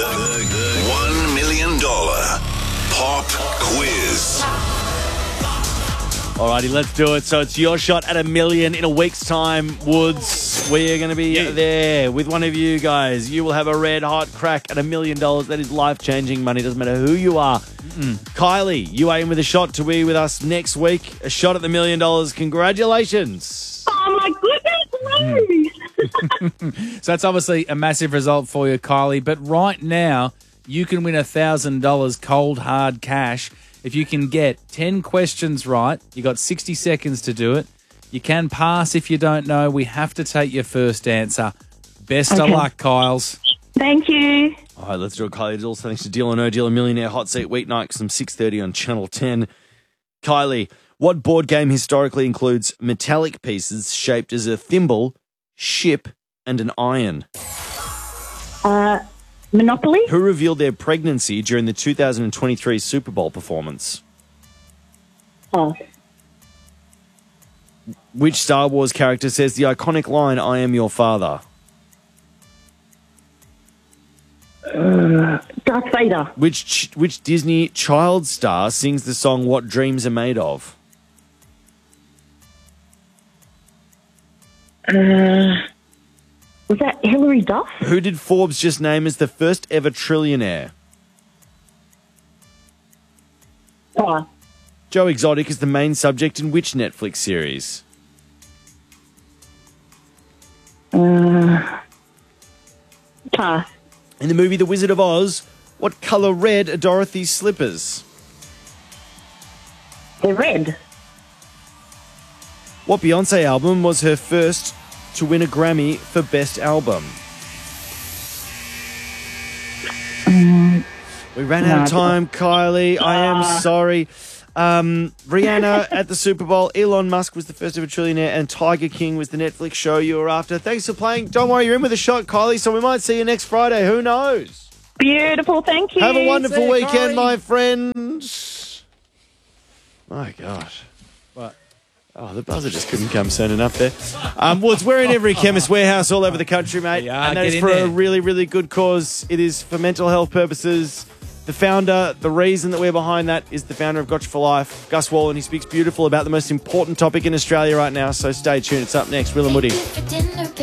The $1 million pop quiz. Alrighty, let's do it. So it's your shot at $1 million in a week's time, Woods. We are going to be there with one of you guys. You will have a red hot crack at $1 million. That is life-changing money. Doesn't matter who you are. Kylie, you aim with a shot to be with us next week. A shot at the $1 million. Congratulations. Oh, my goodness. So that's obviously a massive result for you, Kylie. But right now, you can win $1,000 cold, hard cash. If you can get 10 questions right, you got 60 seconds to do it. You can pass if you don't know. We have to take your first answer. Best of luck, Kyles. Thank you. All right, let's do it, Kylie. It's also thanks to Deal or No Deal, a Millionaire Hot Seat weeknights from 6:30 on Channel 10. Kylie, what board game historically includes metallic pieces shaped as a thimble, ship, and an iron? Monopoly? Who revealed their pregnancy during the 2023 Super Bowl performance? Oh. Which Star Wars character says the iconic line, "I am your father"? Darth Vader. Which Disney child star sings the song "What Dreams Are Made Of"? Was that Hilary Duff? Who did Forbes just name as the first ever trillionaire? Oh. Joe Exotic is the main subject in which Netflix series? Pass. In the movie The Wizard of Oz, what colour red are Dorothy's slippers? They're red. What Beyonce album was her first to win a Grammy for Best Album? We ran out of time, Kylie. I am sorry. Rihanna at the Super Bowl. Elon Musk was the first ever trillionaire, and Tiger King was the Netflix show you were after. Thanks for playing. Don't worry, you're in with a shot, Kylie, so we might see you next Friday. Who knows? Beautiful, thank you. Have a wonderful See you, weekend, Kylie. my friends. My gosh. What? Oh, the buzzer just couldn't come soon enough there. Woods, we're in every chemist warehouse all over the country, mate. We are. And that is Get for in a there. really, really good cause. It is for mental health purposes. The founder, the reason that we're behind that is the founder of Gotcha for Life, Gus Wallen. He speaks beautiful about the most important topic in Australia right now, so stay tuned. It's up next. Will and Woody. For dinner,